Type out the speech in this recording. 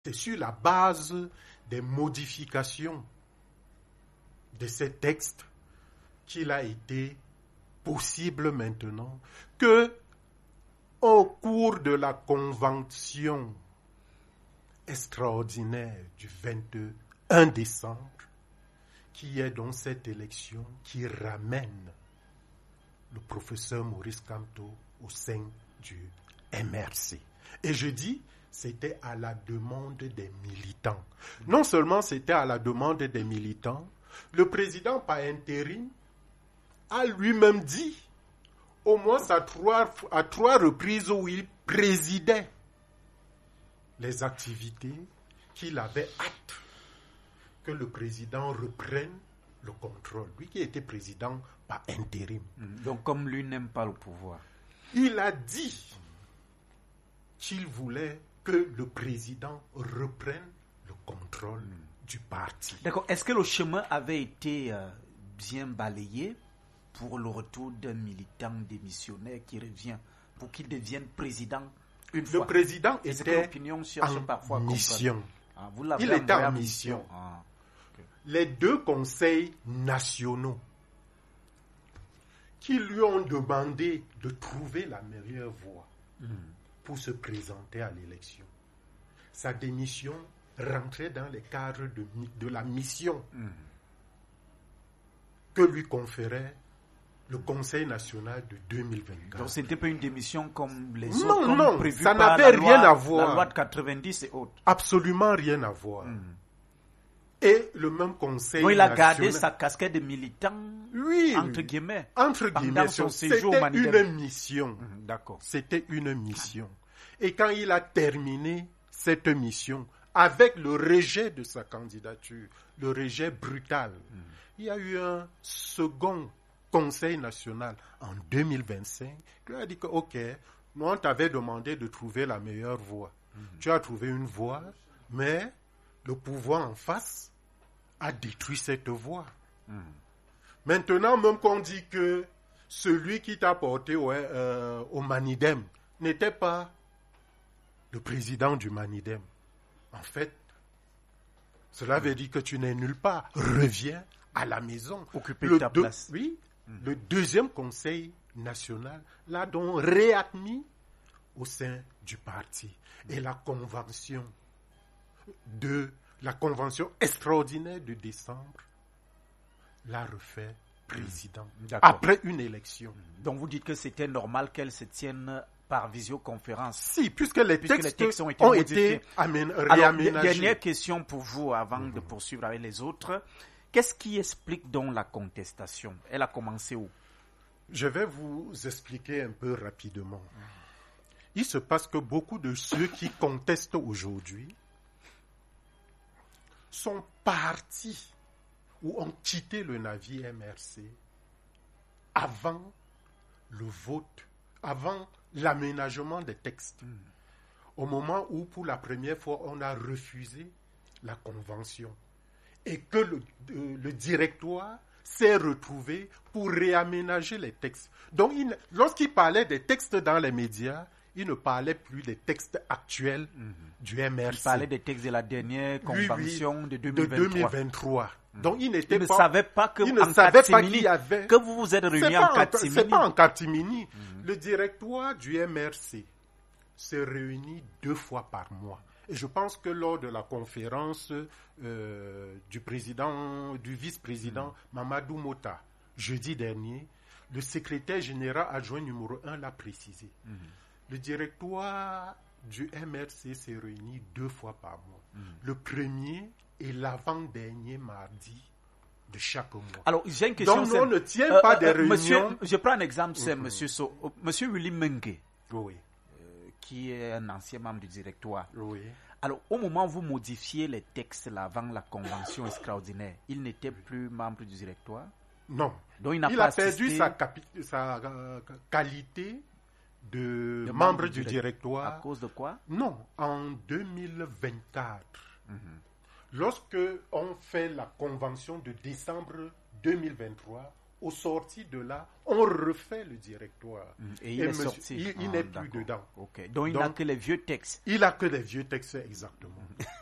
C'est sur la base des modifications de ces textes qu'il a été possible maintenant que, au cours de la convention extraordinaire du 21 décembre, qui est donc cette élection qui ramène le professeur Maurice Kamto au sein du MRC. Et je dis, c'était à la demande des militants. Non seulement c'était à la demande des militants, le président par intérim a lui-même dit, au moins à trois reprises où il présidait les activités, qu'il avait hâte que le président reprenne le contrôle. Lui qui était président par intérim. Donc comme lui n'aime pas le pouvoir. Il a dit qu'il voulait que le président reprenne le contrôle du parti. D'accord. Est-ce que le chemin avait été bien balayé pour le retour d'un militant démissionnaire qui revient, pour qu'il devienne président une fois? Le président était en mission. Il était en mission. Okay. Les deux conseils nationaux qui lui ont demandé de trouver la meilleure voie pour se présenter à l'élection. Sa démission rentrait dans les cadres de la mission que lui conférait le Conseil national de 2024. Donc, ce n'était pas une démission comme les autres, non, prévu ça par n'avait rien à voir. La loi de 90 et autres. Absolument rien à voir. Et le même Conseil donc, il a national... gardé sa casquette de militant, oui, entre guillemets. Son séjour c'était une mission. D'accord. C'était une mission. Et quand il a terminé cette mission, avec le rejet de sa candidature, le rejet brutal, il y a eu un second Conseil national en 2025 qui a dit que, ok, nous on t'avait demandé de trouver la meilleure voie. Tu as trouvé une voie, mais le pouvoir en face a détruit cette voie. Maintenant, même qu'on dit que celui qui t'a porté au Manidem n'était pas le président du Manidem. En fait, cela veut dire que tu n'es nulle part. Reviens à la maison. Occuper ta place. Oui. Le deuxième conseil national l'a donc réadmis au sein du parti. Et la convention extraordinaire de décembre l'a refait président après une élection. Donc vous dites que c'était normal qu'elle se tienne par visioconférence. Si, puisque les textes ont été réaménagés. Alors, dernière question pour vous avant de poursuivre avec les autres. Qu'est-ce qui explique donc la contestation? Elle a commencé où? Je vais vous expliquer un peu rapidement. Il se passe que beaucoup de ceux qui contestent aujourd'hui sont partis ou ont quitté le navire MRC avant le vote, avant l'aménagement des textes. Au moment où, pour la première fois, on a refusé la convention. Et que le directoire s'est retrouvé pour réaménager les textes. Donc, lorsqu'il parlait des textes dans les médias, il ne parlait plus des textes actuels du MRC. Il parlait des textes de la dernière convention de 2023. Donc, il ne savait pas que vous vous êtes réunis en catimini. C'est pas en catimini. Le directoire du MRC se réunit 2 fois par mois. Et je pense que lors de la conférence du vice-président Mamadou Mota, jeudi dernier, le secrétaire général adjoint numéro 1 l'a précisé. Le directoire du MRC se réunit 2 fois par mois. Le premier et l'avant-dernier mardi de chaque mois. Alors, j'ai une question. Donc, on ne tient pas des réunions. Je prends un exemple, c'est Monsieur Willy Mengue. Oui. Qui est un ancien membre du directoire. Oui. Alors, au moment où vous modifiez les textes là, avant la convention extraordinaire, il n'était plus membre du directoire? Non. Donc, il a perdu sa qualité de membre du directoire. À cause de quoi? Non, en 2024. Lorsque on fait la convention de décembre 2023, au sorti de là, on refait le directoire. Et il est sorti. Il n'est plus dedans. Okay. Donc il n'a que les vieux textes. Il n'a que les vieux textes, exactement.